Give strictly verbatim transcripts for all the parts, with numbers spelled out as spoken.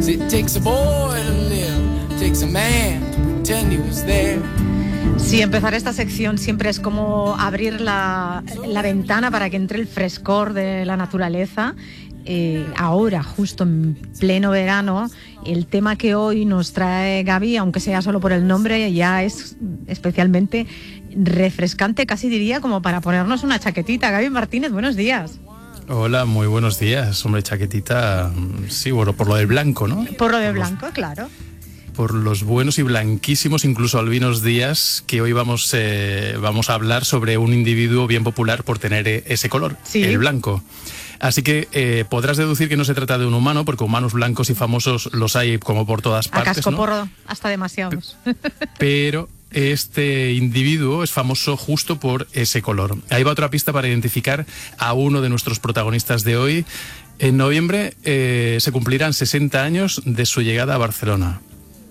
It takes a boy to live, it takes a man to pretend he was there. Sí, empezar esta sección siempre es como abrir la, la ventana para que entre el frescor de la naturaleza. Eh, ahora, justo en pleno verano, el tema que hoy nos trae Gaby, aunque sea solo por el nombre, ya es especialmente refrescante, casi diría como para ponernos una chaquetita. Gaby Martínez, buenos días. Hola, muy buenos días. Hombre, chaquetita, sí, bueno, por lo del blanco, ¿no? Por lo de blanco, claro. Por los buenos y blanquísimos, incluso albinos días, que hoy vamos, eh, vamos a hablar sobre un individuo bien popular por tener ese color, sí. El blanco. Así que eh, podrás deducir que no se trata de un humano, porque humanos blancos y famosos los hay como por todas partes, a casco ¿no? porro, hasta demasiados. Pero este individuo es famoso justo por ese color. Ahí va otra pista para identificar a uno de nuestros protagonistas de hoy. En noviembre eh, se cumplirán sesenta años de su llegada a Barcelona.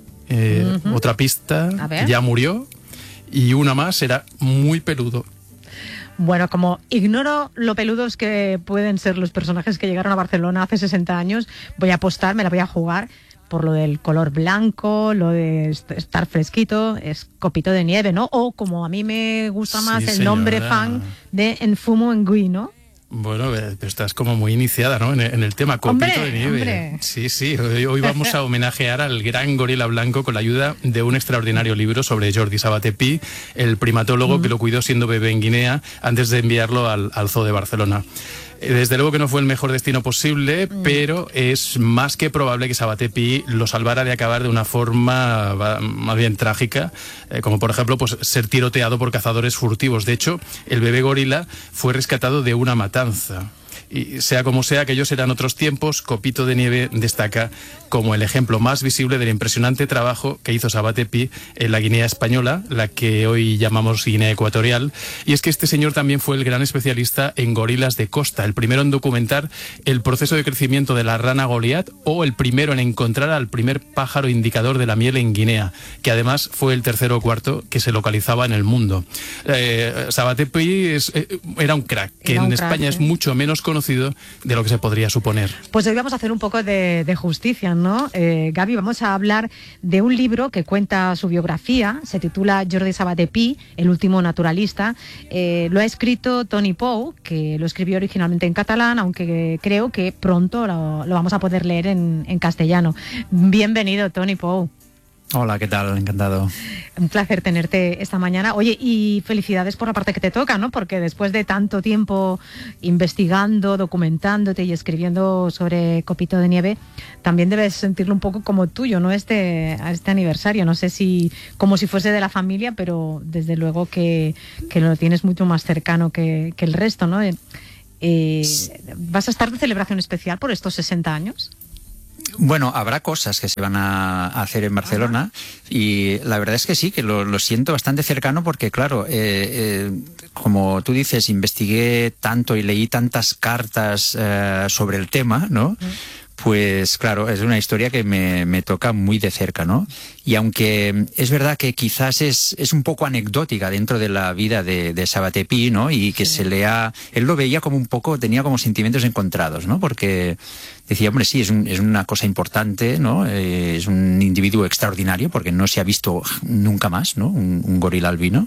Eh, uh-huh. Otra pista, ya murió, y una más, era muy peludo. Bueno, como ignoro lo peludos que pueden ser los personajes que llegaron a Barcelona hace sesenta años, voy a apostar, me la voy a jugar por lo del color blanco, lo de estar fresquito, es copito de nieve, ¿no? O como a mí me gusta más, sí, el señora. Nombre fan de Enfumo Engui, ¿no? Bueno, pero estás como muy iniciada, ¿no? En el, en el tema copito hombre, de nieve. Hombre. Sí, sí. Hoy, hoy vamos a homenajear al gran gorila blanco con la ayuda de un extraordinario libro sobre Jordi Sabaté Pi, el primatólogo mm. que lo cuidó siendo bebé en Guinea antes de enviarlo al, al Zoo de Barcelona. Desde luego que no fue el mejor destino posible, mm. pero es más que probable que Sabaté Pi lo salvara de acabar de una forma más bien trágica, eh, como por ejemplo pues ser tiroteado por cazadores furtivos. De hecho, el bebé gorila fue rescatado de una matanza. Y sea como sea, aquellos eran otros tiempos, Copito de Nieve destaca como el ejemplo más visible del impresionante trabajo que hizo Sabaté Pi en la Guinea española, la que hoy llamamos Guinea Ecuatorial. Y es que este señor también fue el gran especialista en gorilas de costa, el primero en documentar el proceso de crecimiento de la rana Goliat, o el primero en encontrar al primer pájaro indicador de la miel en Guinea, que además fue el tercero o cuarto que se localizaba en el mundo. Eh, Sabaté Pi es, eh, era un crack, que en España crack, ¿eh? es mucho menos conocido de lo que se podría suponer. Pues hoy vamos a hacer un poco de, de justicia, ¿no? Eh, Gaby, vamos a hablar de un libro que cuenta su biografía, se titula Jordi Sabaté Pi, el último naturalista. Eh, lo ha escrito Toni Pou, que lo escribió originalmente en catalán, aunque creo que pronto lo, lo vamos a poder leer en, en castellano. Bienvenido, Toni Pou. Hola, ¿qué tal? Encantado. Un placer tenerte esta mañana. Oye, y felicidades por la parte que te toca, ¿no? Porque después de tanto tiempo investigando, documentándote y escribiendo sobre Copito de Nieve, también debes sentirlo un poco como tuyo, ¿no? Este, este aniversario. No sé si como si fuese de la familia, pero desde luego que, que lo tienes mucho más cercano que, que el resto, ¿no? Eh, ¿Vas a estar de celebración especial por estos sesenta años? Bueno, habrá cosas que se van a hacer en Barcelona. Ajá. Y la verdad es que sí, que lo, lo siento bastante cercano porque, claro, eh, eh, como tú dices, investigué tanto y leí tantas cartas eh, sobre el tema, ¿no? Ajá. Pues claro, es una historia que me, me toca muy de cerca, ¿no? Y aunque es verdad que quizás es, es un poco anecdótica dentro de la vida de, de Sabaté Pi, ¿no? Y que sí. se lea, él lo veía como un poco, tenía como sentimientos encontrados, ¿no? Porque decía, hombre, sí, es, un, es una cosa importante, ¿no? Eh, es un individuo extraordinario porque no se ha visto nunca más, ¿no? Un, un gorila albino.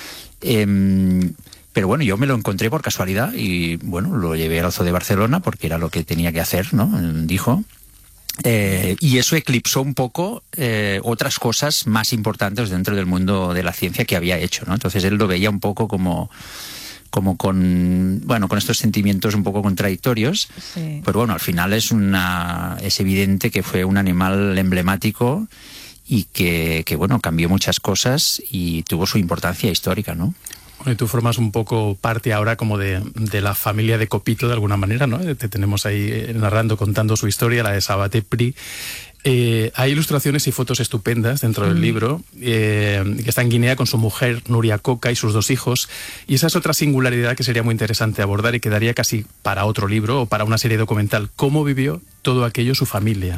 Eh, Pero bueno, yo me lo encontré por casualidad y bueno, lo llevé al Zoo de Barcelona porque era lo que tenía que hacer, ¿no? Dijo. Eh, y eso eclipsó un poco eh, otras cosas más importantes dentro del mundo de la ciencia que había hecho, ¿no? Entonces él lo veía un poco como, como con, bueno, con estos sentimientos un poco contradictorios. Sí. Pero bueno, al final es una, es evidente que fue un animal emblemático y que, que bueno, cambió muchas cosas y tuvo su importancia histórica, ¿no? Bueno, y tú formas un poco parte ahora como de, de la familia de Copito de alguna manera, ¿no? Te tenemos ahí narrando, contando su historia, la de Sabaté Pi. Eh, hay ilustraciones y fotos estupendas dentro del mm. libro, eh, que está en Guinea con su mujer Nuria Coca y sus dos hijos, y esa es otra singularidad que sería muy interesante abordar y quedaría casi para otro libro o para una serie documental. ¿Cómo vivió todo aquello su familia?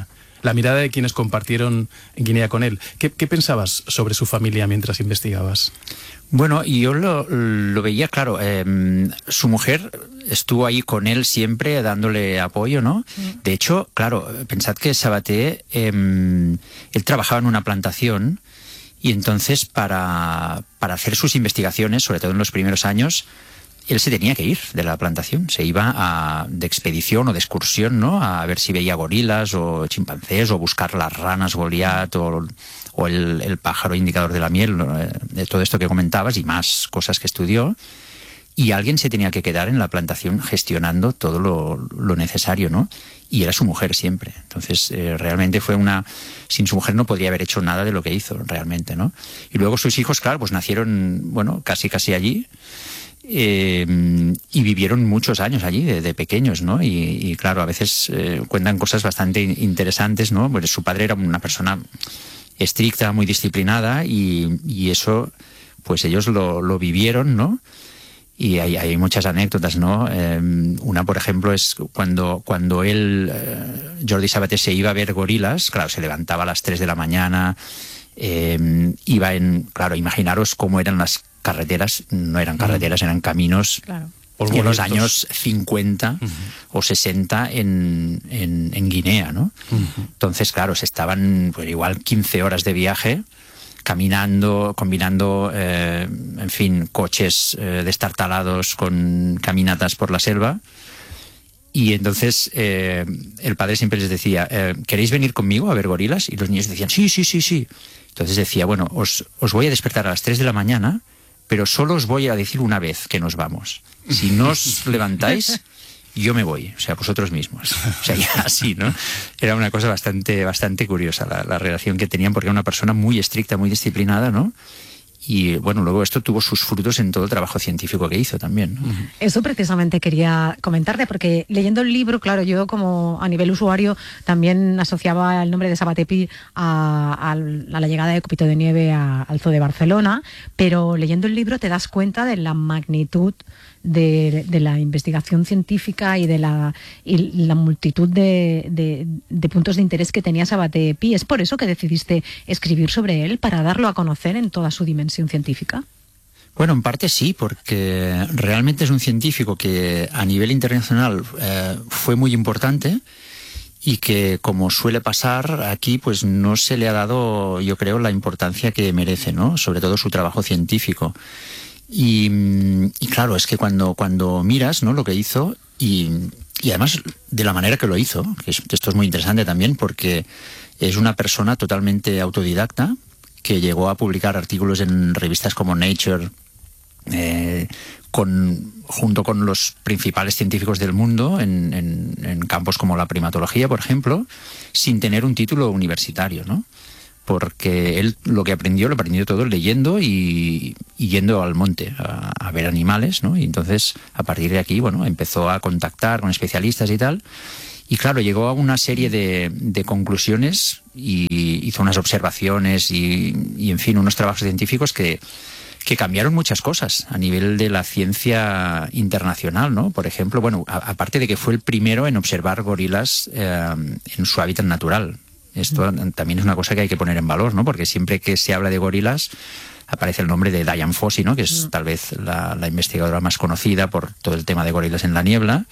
la mirada de quienes compartieron Guinea con él. ¿Qué, qué pensabas sobre su familia mientras investigabas? Bueno, yo lo, lo veía claro. Eh, su mujer estuvo ahí con él siempre dándole apoyo, ¿no? Sí. De hecho, claro, pensad que Sabaté, eh, él trabajaba en una plantación y entonces para, para hacer sus investigaciones, sobre todo en los primeros años, él se tenía que ir de la plantación, se iba a, de expedición o de excursión, ¿no? A ver si veía gorilas o chimpancés o buscar las ranas Goliat o, o el, el pájaro indicador de la miel, ¿no? De todo esto que comentabas y más cosas que estudió. Y alguien se tenía que quedar en la plantación gestionando todo lo, lo necesario, ¿no? Y era su mujer siempre. Entonces, eh, realmente fue una... Sin su mujer no podría haber hecho nada de lo que hizo, realmente, ¿no? Y luego sus hijos, claro, pues nacieron, bueno, casi casi allí. Eh, y vivieron muchos años allí de, de pequeños, ¿no? Y, y claro, a veces eh, cuentan cosas bastante interesantes, ¿no? Pues su padre era una persona estricta, muy disciplinada y, y eso, pues ellos lo, lo vivieron, ¿no? Y hay, hay muchas anécdotas, ¿no? Eh, una, por ejemplo, es cuando, cuando él, eh, Jordi Sabaté, se iba a ver gorilas, claro, se levantaba a las tres de la mañana, eh, iba en, claro, imaginaros cómo eran las carreteras, no eran carreteras, eran caminos, claro, en los años cincuenta uh-huh. o sesenta en, en, en Guinea, ¿no? Uh-huh. Entonces, claro, se estaban pues igual quince horas de viaje, caminando, combinando, eh, en fin, coches eh, destartalados con caminatas por la selva. Y entonces eh, el padre siempre les decía, eh, ¿queréis venir conmigo a ver gorilas? Y los niños decían, sí, sí, sí, sí. Entonces decía, bueno, os, os voy a despertar a las tres de la mañana, pero solo os voy a decir una vez que nos vamos. Si no os levantáis, yo me voy, o sea, vosotros mismos. O sea, ya así, ¿no? Era una cosa bastante, bastante curiosa la, la relación que tenían, porque era una persona muy estricta, muy disciplinada, ¿no? Y bueno, luego esto tuvo sus frutos en todo el trabajo científico que hizo también, ¿no? Eso precisamente quería comentarte, porque leyendo el libro, claro, yo como a nivel usuario también asociaba el nombre de Sabaté Pi a, a, a la llegada de Copito de Nieve a, al Zoo de Barcelona, pero leyendo el libro te das cuenta de la magnitud de, de la investigación científica y de la, y la multitud de, de, de puntos de interés que tenía Sabaté Pi. ¿Es por eso que decidiste escribir sobre él, para darlo a conocer en toda su dimensión científica? Bueno, en parte sí, porque realmente es un científico que a nivel internacional eh, fue muy importante y que, como suele pasar aquí, pues no se le ha dado, yo creo, la importancia que merece, ¿no? Sobre todo su trabajo científico. Y, y claro, es que cuando, cuando miras, ¿no?, lo que hizo y, y además de la manera que lo hizo, que es, esto es muy interesante también porque es una persona totalmente autodidacta que llegó a publicar artículos en revistas como Nature, eh, con, junto con los principales científicos del mundo en, en, en campos como la primatología, por ejemplo, sin tener un título universitario, ¿no? Porque él lo que aprendió, lo aprendió todo leyendo y, y yendo al monte a, a ver animales, ¿no? Y entonces, a partir de aquí, bueno, empezó a contactar con especialistas y tal. Y claro, llegó a una serie de, de conclusiones y hizo unas observaciones y, y, en fin, unos trabajos científicos que, que cambiaron muchas cosas a nivel de la ciencia internacional, ¿no? Por ejemplo, bueno, a, aparte de que fue el primero en observar gorilas eh, en su hábitat natural. Esto también es una cosa que hay que poner en valor, ¿no? Porque siempre que se habla de gorilas aparece el nombre de Dian Fossey, ¿no? Que es tal vez la, la investigadora más conocida por todo el tema de gorilas en la niebla.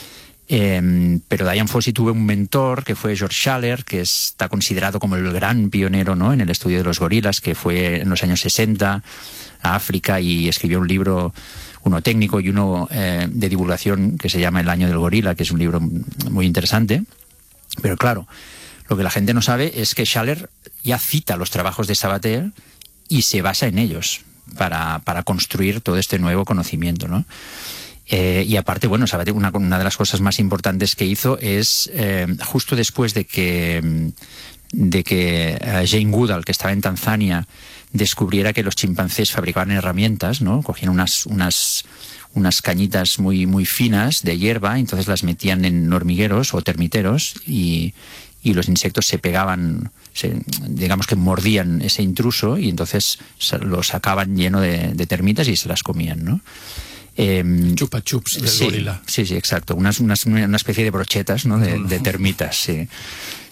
Eh, pero Dian Fossey tuvo un mentor que fue George Schaller, que está considerado como el gran pionero, ¿no?, en el estudio de los gorilas, que fue en los años sesenta a África y escribió un libro, uno técnico y uno eh, de divulgación, que se llama El año del gorila, que es un libro muy interesante. Pero claro, lo que la gente no sabe es que Schaller ya cita los trabajos de Sabaté y se basa en ellos para, para construir todo este nuevo conocimiento, ¿no? Eh, y aparte, bueno, Sabaté, una, una de las cosas más importantes que hizo es, eh, justo después de que, de que uh, Jane Goodall, que estaba en Tanzania, descubriera que los chimpancés fabricaban herramientas, ¿no? Cogían unas, unas, unas cañitas muy, muy finas de hierba, entonces las metían en hormigueros o termiteros y, y los insectos se pegaban, se, digamos que mordían ese intruso y entonces lo sacaban lleno de, de termitas y se las comían, ¿no? Eh, Chupa chups del sí, gorila. Sí, sí, exacto. Unas, unas, una especie de brochetas, ¿no?, de, de termitas, sí.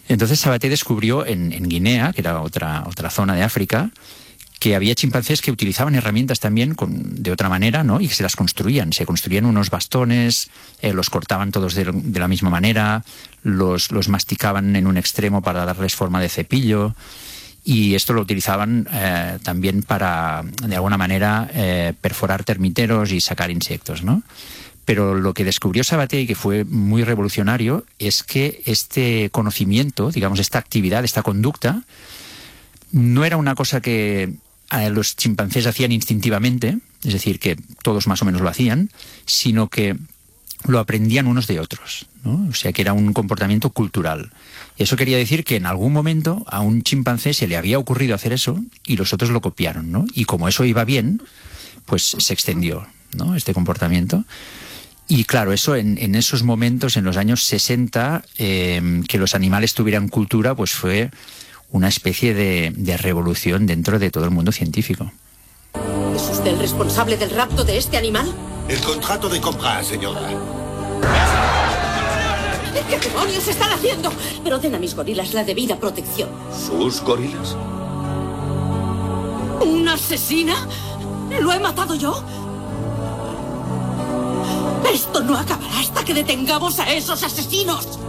Entonces Sabaté descubrió en, en Guinea, que era otra, otra zona de África, que había chimpancés que utilizaban herramientas también con, de otra manera, ¿no? Y que se las construían. Se construían unos bastones, eh, los cortaban todos de, de la misma manera, los, los masticaban en un extremo para darles forma de cepillo, y esto lo utilizaban eh, también para, de alguna manera, eh, perforar termiteros y sacar insectos, ¿no? Pero lo que descubrió Sabaté y que fue muy revolucionario es que este conocimiento, digamos, esta actividad, esta conducta, no era una cosa que los chimpancés hacían instintivamente, es decir, que todos más o menos lo hacían, sino que lo aprendían unos de otros, ¿no? O sea, que era un comportamiento cultural. Eso quería decir que en algún momento a un chimpancé se le había ocurrido hacer eso y los otros lo copiaron, ¿no? Y como eso iba bien, pues se extendió, ¿no?, este comportamiento. Y claro, eso en, en esos momentos, en los años sesenta, eh, que los animales tuvieran cultura, pues fue una especie de, de revolución dentro de todo el mundo científico. ¿Es usted el responsable del rapto de este animal? El contrato de compra, señora. ¿Qué demonios están haciendo? Pero den a mis gorilas la debida protección. ¿Sus gorilas? ¿Una asesina? ¿Lo he matado yo? Esto no acabará hasta que detengamos a esos asesinos.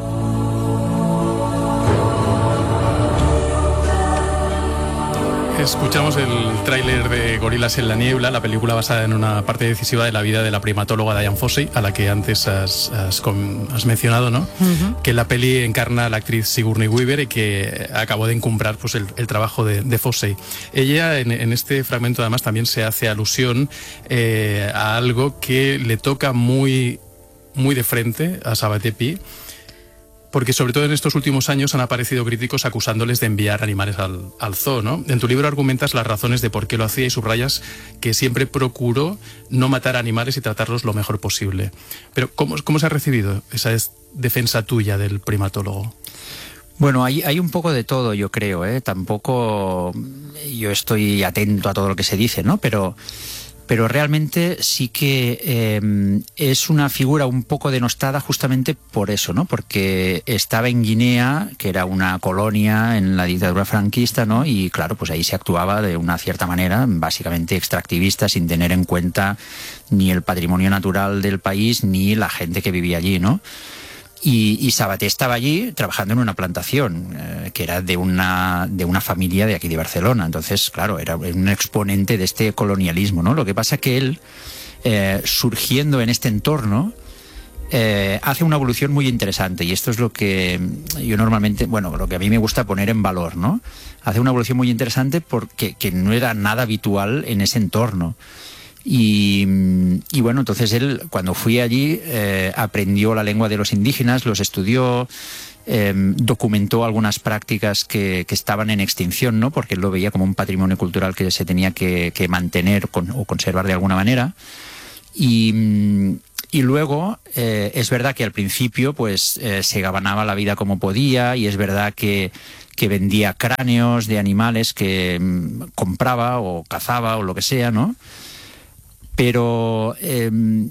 Escuchamos el tráiler de Gorilas en la niebla, la película basada en una parte decisiva de la vida de la primatóloga Diane Fossey, a la que antes has, has, has mencionado, ¿no? Uh-huh. Que en la peli encarna a la actriz Sigourney Weaver y que acabó de encumbrar, pues, el, el trabajo de, de Fossey. Ella, en, en este fragmento, además, también se hace alusión eh, a algo que le toca muy, muy de frente a Sabaté Pi, porque sobre todo en estos últimos años han aparecido críticos acusándoles de enviar animales al, al zoo, ¿no? En tu libro argumentas las razones de por qué lo hacía y subrayas que siempre procuró no matar animales y tratarlos lo mejor posible. Pero ¿cómo, cómo se ha recibido esa defensa tuya del primatólogo? Bueno, hay, hay un poco de todo, yo creo, ¿eh? Tampoco yo estoy atento a todo lo que se dice, ¿no? Pero... Pero realmente sí que eh, es una figura un poco denostada justamente por eso, ¿no? Porque estaba en Guinea, que era una colonia en la dictadura franquista, ¿no? Y claro, pues ahí se actuaba de una cierta manera, básicamente extractivista, sin tener en cuenta ni el patrimonio natural del país ni la gente que vivía allí, ¿no? Y, y Sabaté estaba allí trabajando en una plantación eh, que era de una, de una familia de aquí de Barcelona. Entonces, claro, era un exponente de este colonialismo, ¿no? Lo que pasa que él, eh, surgiendo en este entorno, eh, hace una evolución muy interesante. Y esto es lo que yo normalmente, bueno, lo que a mí me gusta poner en valor, ¿no? Hace una evolución muy interesante porque que no era nada habitual en ese entorno. Y, y bueno, entonces él, cuando fui allí, eh, aprendió la lengua de los indígenas, los estudió, eh, documentó algunas prácticas que, que estaban en extinción, ¿no? Porque él lo veía como un patrimonio cultural que se tenía que, que mantener con, o conservar de alguna manera. Y, y luego, eh, es verdad que al principio pues eh, se ganaba la vida como podía, y es verdad que que vendía cráneos de animales que mm, compraba o cazaba o lo que sea, ¿no? Pero eh,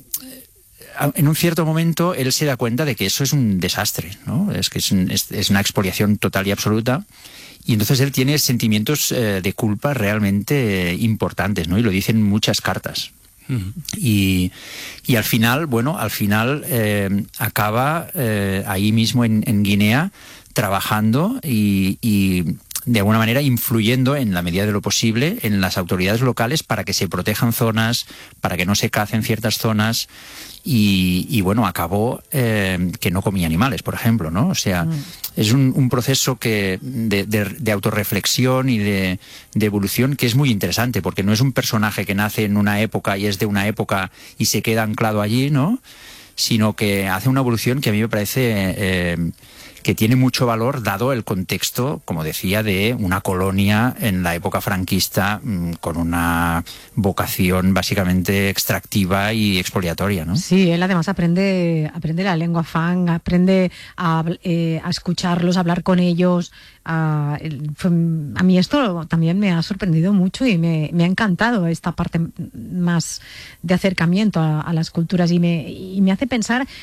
en un cierto momento él se da cuenta de que eso es un desastre, ¿no? Es que es, un, es, es una expoliación total y absoluta, y entonces él tiene sentimientos eh, de culpa realmente eh, importantes, ¿no? Y lo dicen muchas cartas. Uh-huh. Y, y al final, bueno, al final eh, acaba eh, ahí mismo en, en Guinea trabajando y... y de alguna manera influyendo en la medida de lo posible en las autoridades locales para que se protejan zonas, para que no se cacen ciertas zonas, y, y bueno, acabó eh, que no comía animales, por ejemplo, ¿no? O sea, mm. es un, un proceso que de, de, de autorreflexión y de, de evolución que es muy interesante, porque no es un personaje que nace en una época y es de una época y se queda anclado allí, ¿no? Sino que hace una evolución que a mí me parece... Eh, que tiene mucho valor dado el contexto, como decía, de una colonia en la época franquista con una vocación básicamente extractiva y expoliatoria, ¿no? Sí, él además aprende, aprende la lengua fang, aprende a, eh, a escucharlos, a hablar con ellos. A, a mí esto también me ha sorprendido mucho y me, me ha encantado esta parte más de acercamiento a, a las culturas, y me, y me hace pensar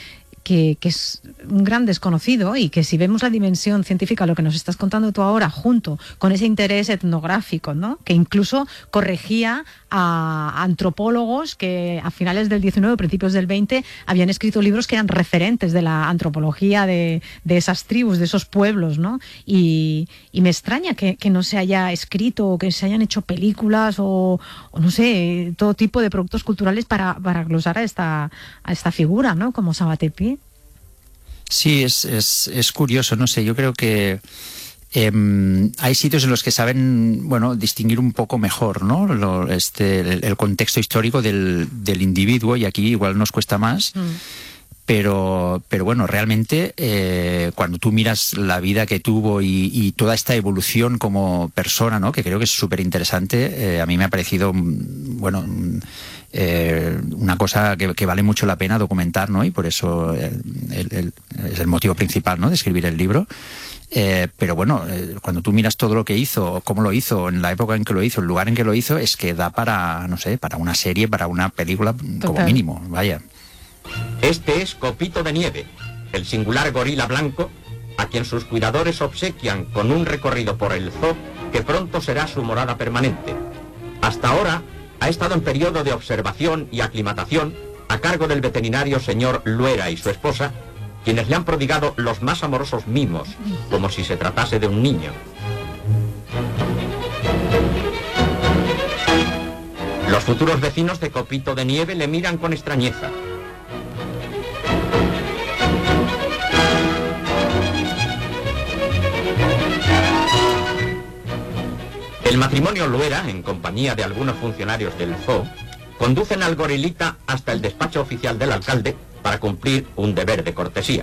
que, que es un gran desconocido y que si vemos la dimensión científica, lo que nos estás contando tú ahora, junto con ese interés etnográfico, ¿no? Que incluso corregía a antropólogos que a finales del diecinueve, principios del veinte, habían escrito libros que eran referentes de la antropología de, de esas tribus, de esos pueblos, ¿no? Y, y me extraña que, que no se haya escrito o que se hayan hecho películas o, o no sé, todo tipo de productos culturales para, para glosar a esta, a esta figura, ¿no? Como Sabate Pi. Sí, es, es, es curioso, no sé, yo creo que eh, hay sitios en los que saben, bueno, distinguir un poco mejor, ¿no? Lo, este, el, el contexto histórico del, del individuo, y aquí igual nos cuesta más. Mm. Pero, pero bueno, realmente eh, cuando tú miras la vida que tuvo y, y toda esta evolución como persona, ¿no? Que creo que es súper interesante, eh, a mí me ha parecido, bueno, eh, una cosa que, que vale mucho la pena documentar, ¿no? Y por eso el, el, el, es el motivo principal, ¿no? De escribir el libro. Eh, pero bueno, eh, cuando tú miras todo lo que hizo, cómo lo hizo, en la época en que lo hizo, el lugar en que lo hizo, es que da para, no sé, para una serie, para una película, total, como mínimo, vaya. Este es Copito de Nieve, el singular gorila blanco, a quien sus cuidadores obsequian con un recorrido por el zoo que pronto será su morada permanente. Hasta ahora ha estado en periodo de observación y aclimatación a cargo del veterinario señor Luera y su esposa, quienes le han prodigado los más amorosos mimos, como si se tratase de un niño. Los futuros vecinos de Copito de Nieve le miran con extrañeza. El matrimonio Luera, en compañía de algunos funcionarios del zoo, conducen al gorilita hasta el despacho oficial del alcalde para cumplir un deber de cortesía.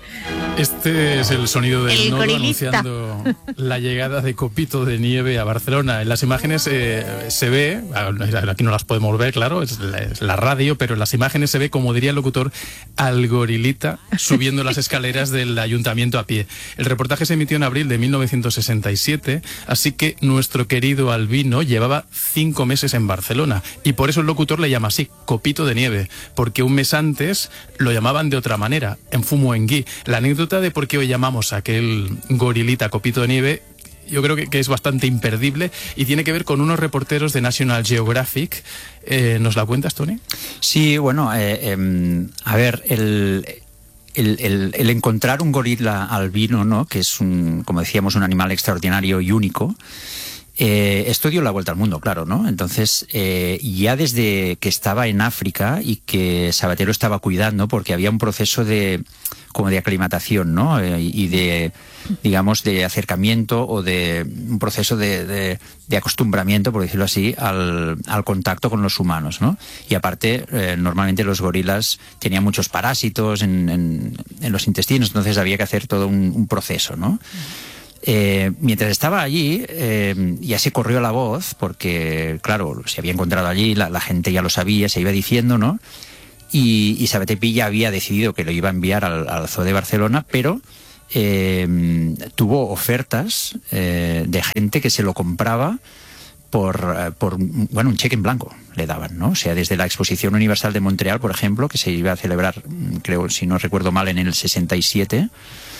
Este es el sonido del el nodo gorilita. anunciando la llegada de Copito de Nieve a Barcelona. En las imágenes eh, se ve, aquí no las podemos ver, claro, es la, es la radio, pero en las imágenes se ve, como diría el locutor, al gorilita subiendo las escaleras del ayuntamiento a pie. El reportaje se emitió en abril de mil novecientos sesenta y siete, así que nuestro querido albino llevaba cinco meses en Barcelona y por eso el locutor le llama así, Copito de Nieve, porque un mes antes lo llamaban de otra manera, en Fumoengui. La anécdota de por qué hoy llamamos a aquel gorilita Copito de Nieve, yo creo que, que es bastante imperdible y tiene que ver con unos reporteros de National Geographic. Eh, ¿Nos la cuentas, Tony? Sí, bueno, eh, eh, a ver, el... El, el, el encontrar un gorila albino, ¿no? Que es, un, como decíamos, un animal extraordinario y único, eh, esto dio la vuelta al mundo, claro, ¿no? Entonces, eh, ya desde que estaba en África y que Sabaté lo estaba cuidando, porque había un proceso de como de aclimatación, ¿no? Eh, y de, digamos, de acercamiento o de un proceso de, de, de acostumbramiento, por decirlo así, al, al contacto con los humanos, ¿no? Y aparte, eh, normalmente los gorilas tenían muchos parásitos en, en, en los intestinos, entonces había que hacer todo un, un proceso, ¿no? Eh, mientras estaba allí, eh, ya se corrió la voz, porque, claro, se había encontrado allí, la, la gente ya lo sabía, se iba diciendo, ¿no? Y, y Sabaté Pi ya había decidido que lo iba a enviar al, al Zoo de Barcelona, pero eh, tuvo ofertas eh, de gente que se lo compraba por, por, bueno, un cheque en blanco le daban, ¿no? O sea, desde la Exposición Universal de Montreal, por ejemplo, que se iba a celebrar, creo, si no recuerdo mal, en el sesenta y siete,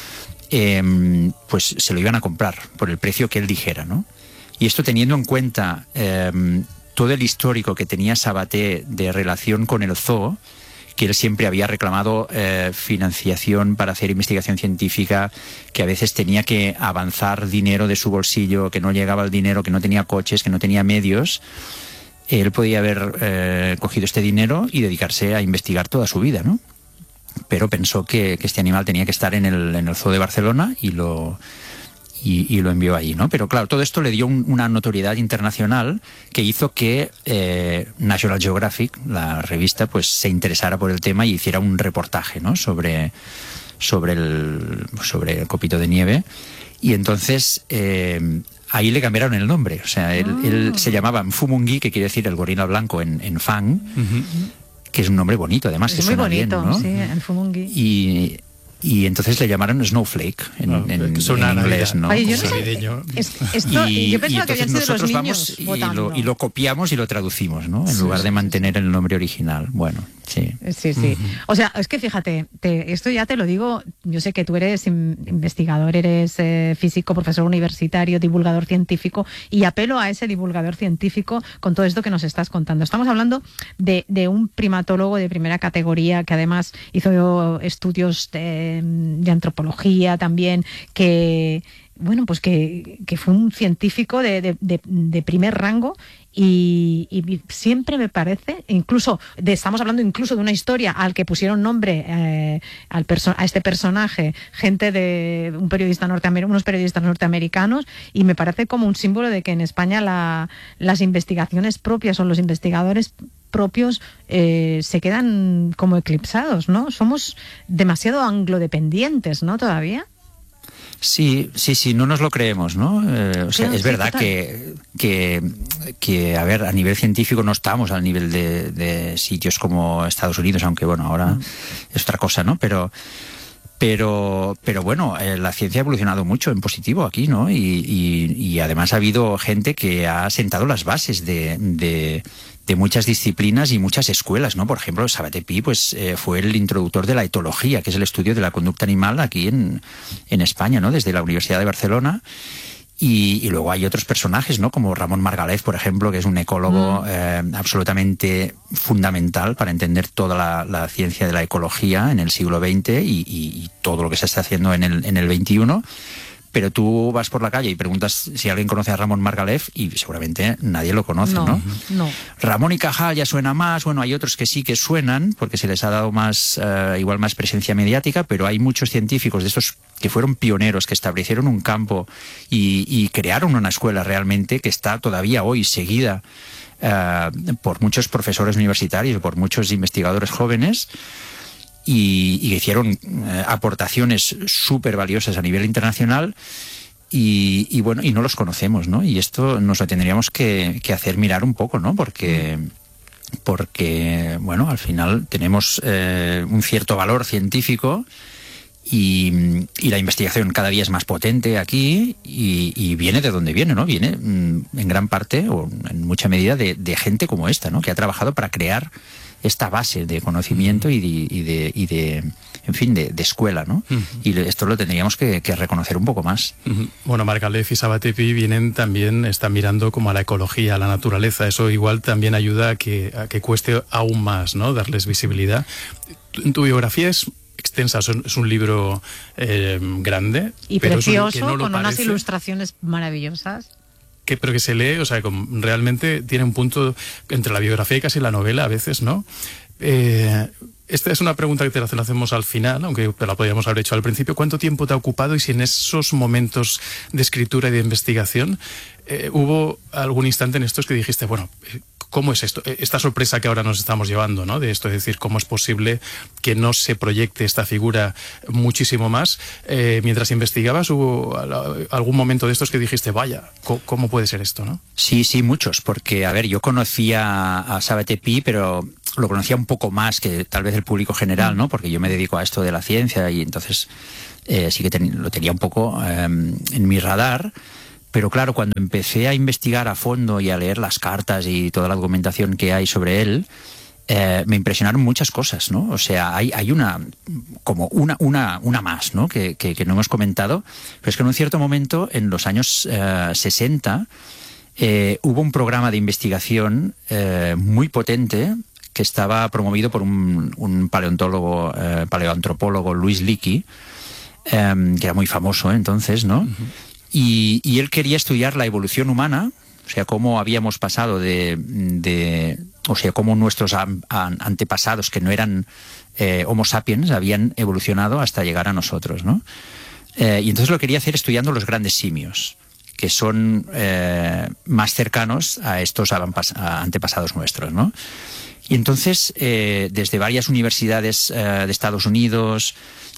eh, pues se lo iban a comprar por el precio que él dijera, ¿no? Y esto teniendo en cuenta eh, todo el histórico que tenía Sabaté de relación con el zoo, que él siempre había reclamado eh, financiación para hacer investigación científica, que a veces tenía que avanzar dinero de su bolsillo, que no llegaba el dinero, que no tenía coches, que no tenía medios. Él podía haber eh, cogido este dinero y dedicarse a investigar toda su vida, ¿no? Pero pensó que, que este animal tenía que estar en el, en el Zoo de Barcelona y lo... Y, y lo envió allí, ¿no? Pero claro, todo esto le dio un, una notoriedad internacional que hizo que eh, National Geographic, la revista, pues se interesara por el tema y hiciera un reportaje, ¿no? Sobre, sobre, el, sobre el Copito de Nieve. Y entonces eh, ahí le cambiaron el nombre. O sea, él, oh. él se llamaba Fumoengui, que quiere decir el gorila blanco en, en Fang, uh-huh. que es un nombre bonito, además. Es que muy suena bonito, bien, ¿no? sí, el Fumoengui. Y... y entonces le llamaron Snowflake en, no, en, en suena inglés, ¿no? Ay, yo no Navideño. sé, es- esto- y, yo pensaba y que habían sido entonces los nosotros niños vamos y votando. lo, y lo copiamos y lo traducimos, ¿no? En Sí, lugar sí, de sí. mantener el nombre original. Bueno, sí. Sí, sí. O sea, es que fíjate, te- esto ya te lo digo, yo sé que tú eres in- investigador, eres eh, físico, profesor universitario, divulgador científico, y apelo a ese divulgador científico con todo esto que nos estás contando. Estamos hablando de, de un primatólogo de primera categoría que además hizo estudios de, de antropología también, que... Bueno, pues que, que fue un científico de, de, de, de primer rango y, y siempre me parece, incluso, de, estamos hablando incluso de una historia al que pusieron nombre eh, al perso a este personaje, gente de un periodista norteamericano, unos periodistas norteamericanos, y me parece como un símbolo de que en España la, las investigaciones propias o los investigadores propios eh, se quedan como eclipsados, ¿no? Somos demasiado anglodependientes, ¿no? Todavía. Sí, sí, sí, no nos lo creemos, ¿no? Eh, o sea, Claro, es sí, verdad total. que, que, que, a ver, a nivel científico no estamos al nivel de, de sitios como Estados Unidos, aunque bueno, ahora mm. es otra cosa, ¿no? Pero, pero, pero bueno, eh, la ciencia ha evolucionado mucho en positivo aquí, ¿no? Y, y, y además ha habido gente que ha sentado las bases de... de de muchas disciplinas y muchas escuelas, ¿no? Por ejemplo, Sabaté Pi pues, eh, fue el introductor de la etología, que es el estudio de la conducta animal aquí en, en España, ¿no? Desde la Universidad de Barcelona. Y, y luego hay otros personajes, ¿no? Como Ramón Margalef, por ejemplo, que es un ecólogo mm. eh, absolutamente fundamental para entender toda la, la ciencia de la ecología en el siglo veinte y, y, y todo lo que se está haciendo en el, en el veintiuno. Pero tú vas por la calle y preguntas si alguien conoce a Ramón Margalef y seguramente nadie lo conoce, ¿no? No, no. Ramón y Cajal ya suena más, bueno, hay otros que sí que suenan porque se les ha dado más, uh, igual más presencia mediática, pero hay muchos científicos de estos que fueron pioneros, que establecieron un campo y, y crearon una escuela realmente que está todavía hoy seguida uh, por muchos profesores universitarios, por muchos investigadores jóvenes. Y, y hicieron eh, aportaciones súper valiosas a nivel internacional y, y bueno, y no los conocemos, ¿no? Y esto nos lo tendríamos que, que hacer mirar un poco, ¿no? Porque, porque bueno, al final tenemos eh, un cierto valor científico y, y la investigación cada día es más potente aquí y, y viene de donde viene, ¿no? Viene mm, en gran parte o en mucha medida de, de gente como esta, ¿no? Que ha trabajado para crear esta base de conocimiento y de, y de, y de en fin, de, de escuela, ¿no? Uh-huh. Y esto lo tendríamos que, que reconocer un poco más. Uh-huh. Bueno, Margalef y Sabaté Pi vienen también, están mirando como a la ecología, a la naturaleza. Eso igual también ayuda a que, a que cueste aún más, ¿no? Darles visibilidad. Tu biografía es extensa, es un libro eh, grande. Y pero precioso, no con parece. Unas ilustraciones maravillosas. Que, pero que se lee, o sea, como realmente tiene un punto entre la biografía y casi la novela a veces, ¿no? Eh, esta es una pregunta que te la hacemos al final, aunque te la podríamos haber hecho al principio. ¿Cuánto tiempo te ha ocupado y si en esos momentos de escritura y de investigación eh, hubo algún instante en estos que dijiste, bueno, ¿cómo es esto? Esta sorpresa que ahora nos estamos llevando, ¿no? De esto, es decir, ¿cómo es posible que no se proyecte esta figura muchísimo más? Eh, mientras investigabas, ¿hubo algún momento de estos que dijiste, vaya, ¿cómo puede ser esto, no? Sí, sí, muchos, porque, a ver, yo conocía a Sabaté Pi, pero lo conocía un poco más que tal vez el público general, ¿no? Porque yo me dedico a esto de la ciencia y entonces eh, sí que ten, lo tenía un poco eh, en mi radar. Pero claro, cuando empecé a investigar a fondo y a leer las cartas y toda la documentación que hay sobre él, eh, me impresionaron muchas cosas, ¿no? O sea, hay, hay una, como una, una, una más, ¿no? Que, que, que no hemos comentado, pero es que en un cierto momento, en los años eh, sesenta, eh, hubo un programa de investigación eh, muy potente que estaba promovido por un, un paleontólogo, eh, paleoantropólogo, Luis Leakey, eh, que era muy famoso entonces, ¿no? Uh-huh. Y, y él quería estudiar la evolución humana, o sea, cómo habíamos pasado de... de o sea, cómo nuestros an, an, antepasados, que no eran eh, Homo sapiens, habían evolucionado hasta llegar a nosotros, ¿no? Eh, y entonces lo quería hacer estudiando los grandes simios, que son eh, más cercanos a estos a antepasados nuestros, ¿no? Y entonces, eh, desde varias universidades eh, de Estados Unidos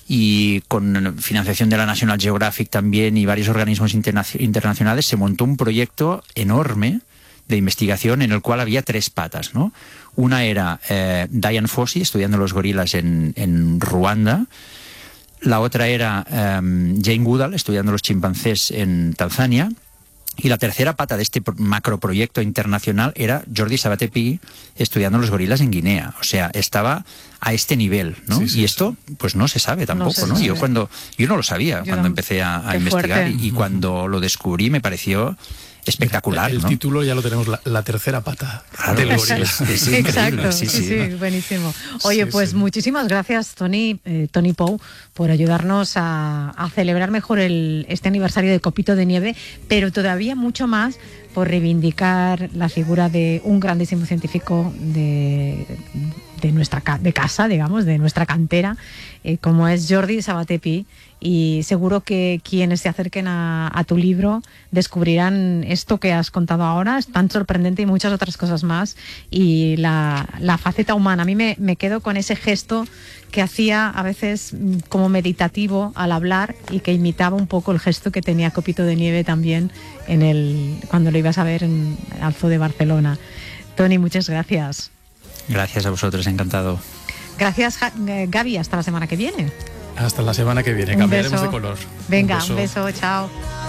y con financiación de la National Geographic también y varios organismos interna internacionales, se montó un proyecto enorme de investigación en el cual había tres patas, ¿no? Una era eh, Dian Fossey, estudiando los gorilas en, en Ruanda. la otra era um, Jane Goodall estudiando los chimpancés en Tanzania. Y la tercera pata de este macroproyecto internacional era Jordi Sabaté Pi estudiando los gorilas en Guinea. O sea, estaba a este nivel, ¿no? Sí, sí, y esto, pues no se sabe tampoco, no, ¿no? sabe. Yo cuando yo no lo sabía Yo cuando no, empecé a, a qué investigar fuerte. y, y cuando lo descubrí me pareció espectacular, El ¿no? título ya lo tenemos, la, la tercera pata Claro, del es- gorila. es- es increíble, Exacto, sí, sí, sí. buenísimo. Oye, Sí, pues sí. muchísimas gracias, Tony, eh, Tony Pou, por ayudarnos a, a celebrar mejor el, este aniversario de Copito de Nieve, pero todavía mucho más por reivindicar la figura de un grandísimo científico de, de nuestra ca- de casa, digamos, de nuestra cantera, eh, como es Jordi Sabaté Pi. Y seguro que quienes se acerquen a, a tu libro descubrirán esto que has contado ahora, es tan sorprendente y muchas otras cosas más. Y la, la faceta humana, a mí me, me quedo con ese gesto que hacía a veces mm, como meditativo al hablar y que imitaba un poco el gesto que tenía Copito de Nieve también en el, cuando lo ibas a ver en el Zoo de Barcelona. Tony, muchas gracias. Gracias a vosotros, encantado. Gracias, Ja- eh, Gaby, hasta la semana que viene. Hasta la semana que viene, Un cambiaremos beso. de color. Venga, Un un beso. beso, chao.